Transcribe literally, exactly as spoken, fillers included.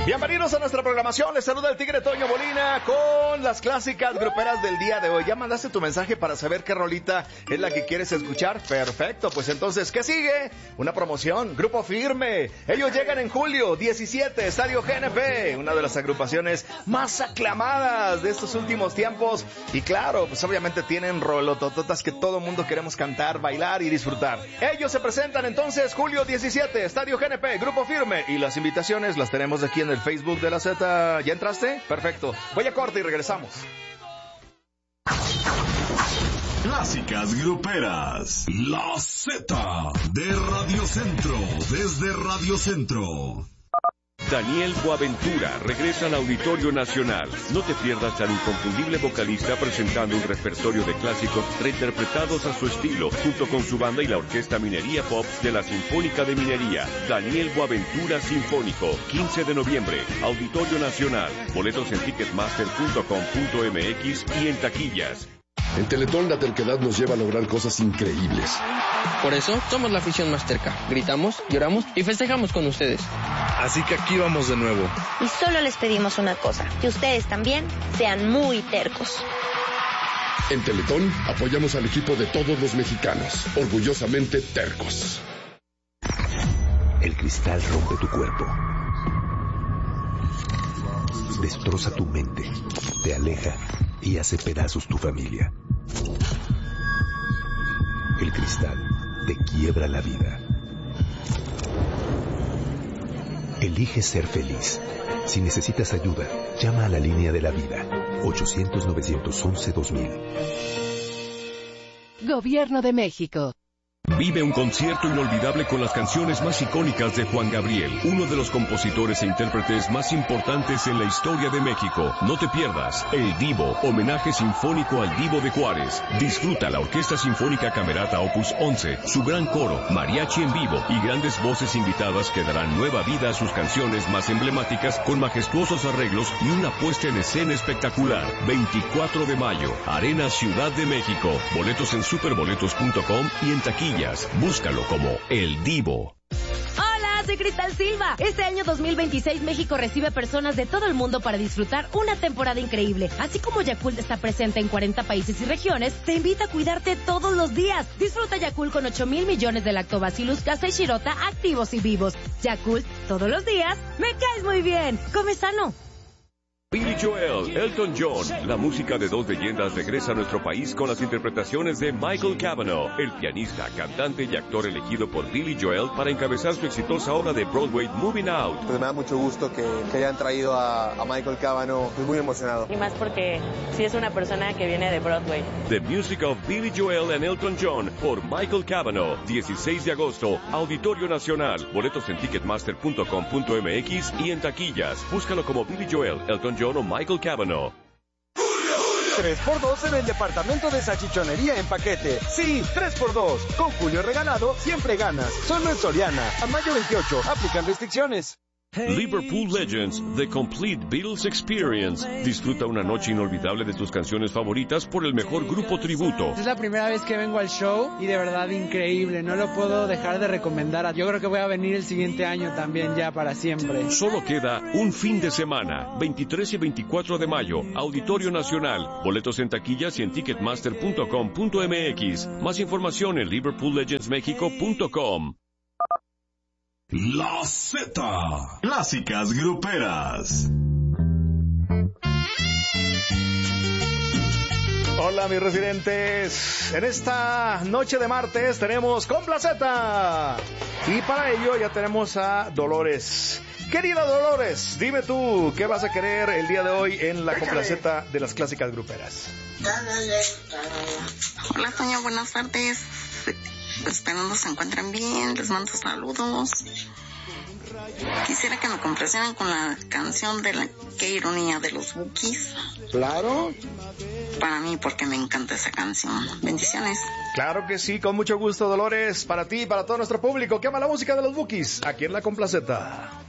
Bienvenidos a nuestra programación, les saluda el Tigre Toño Molina con las clásicas gruperas del día de hoy. ¿Ya mandaste tu mensaje para saber qué rolita es la que quieres escuchar? Perfecto, pues entonces, ¿qué sigue? Una promoción, Grupo Firme. Ellos llegan en julio diecisiete, Estadio G N P, una de las agrupaciones más aclamadas de estos últimos tiempos. Y claro, pues obviamente tienen rolotototas que todo mundo queremos cantar, bailar y disfrutar. Ellos se presentan entonces julio diecisiete, Estadio G N P, Grupo Firme. Y las invitaciones las tenemos aquí en el Facebook de la Z. ¿Ya entraste? Perfecto. Voy a corte y regresamos. Clásicas gruperas. La Z de Radio Centro. Desde Radio Centro. Daniel Boaventura regresa al Auditorio Nacional. No te pierdas al inconfundible vocalista presentando un repertorio de clásicos reinterpretados a su estilo, junto con su banda y la Orquesta Minería Pop de la Sinfónica de Minería. Daniel Boaventura Sinfónico, quince de noviembre, Auditorio Nacional. Boletos en ticketmaster punto com punto m x y en taquillas. En Teletón la terquedad nos lleva a lograr cosas increíbles. Por eso somos la afición más terca. Gritamos, lloramos y festejamos con ustedes. Así que aquí vamos de nuevo. Y solo les pedimos una cosa, que ustedes también sean muy tercos. En Teletón apoyamos al equipo de todos los mexicanos, orgullosamente tercos. El cristal rompe tu cuerpo. Destroza tu mente, te aleja y hace pedazos tu familia. El cristal te quiebra la vida. Elige ser feliz. Si necesitas ayuda, llama a la línea de la vida. ochocientos, novecientos once, dos mil. Gobierno de México. Vive un concierto inolvidable con las canciones más icónicas de Juan Gabriel, uno de los compositores e intérpretes más importantes en la historia de México. No te pierdas El Divo, homenaje sinfónico al Divo de Juárez. Disfruta la Orquesta Sinfónica Camerata Opus once, su gran coro, mariachi en vivo y grandes voces invitadas que darán nueva vida a sus canciones más emblemáticas con majestuosos arreglos y una puesta en escena espectacular. veinticuatro de mayo, Arena Ciudad de México. Boletos en superboletos punto com y en taquilla. Búscalo como El Divo. Hola, soy Cristal Silva. Este año dos mil veintiséis México recibe personas de todo el mundo para disfrutar una temporada increíble. Así como Yakult está presente en cuarenta países y regiones, te invita a cuidarte todos los días. Disfruta Yakult con ocho mil millones de Lactobacillus casei shirota activos y vivos. Yakult, todos los días, me caes muy bien. Come sano. Billy Joel, Elton John, la música de dos leyendas regresa a nuestro país con las interpretaciones de Michael Cavanaugh, el pianista, cantante y actor elegido por Billy Joel para encabezar su exitosa obra de Broadway Moving Out. Pues me da mucho gusto que, que hayan traído a, a Michael Cavanaugh, estoy muy emocionado. Y más porque sí es una persona que viene de Broadway. The Music of Billy Joel and Elton John por Michael Cavanaugh, dieciséis de agosto, Auditorio Nacional. Boletos en ticketmaster punto com punto m x y en taquillas. Búscalo como Billy Joel, Elton John o Michael Cavanaugh. tres por dos en el departamento de salchichonería en paquete. Sí, tres por dos. Con Julio regalado, siempre ganas. Solo en Soriana. A mayo veintiocho. Aplican restricciones. Liverpool Legends, The Complete Beatles Experience. Disfruta una noche inolvidable de tus canciones favoritas por el mejor grupo tributo. Es la primera vez que vengo al show y de verdad increíble. No lo puedo dejar de recomendar. Yo creo que voy a venir el siguiente año también ya para siempre. Solo queda un fin de semana, veintitrés y veinticuatro de mayo, Auditorio Nacional. Boletos en taquillas y en ticketmaster punto com punto m x. Más información en liverpool legends mexico punto com. La Z. Clásicas gruperas. Hola mis residentes, en esta noche de martes tenemos Complaceta y para ello ya tenemos a Dolores. Querida Dolores, dime tú, ¿qué vas a querer el día de hoy en la Complaceta de las clásicas gruperas? Hola Toño, buenas tardes. Esperando se encuentren bien, les mando saludos. Quisiera que me complacieran con la canción de la Qué ironía de los Bukis. Claro. Para mí, porque me encanta esa canción. Bendiciones. Claro que sí, con mucho gusto, Dolores. Para ti y para todo nuestro público, que ama la música de los Bukis, aquí en la Complaceta.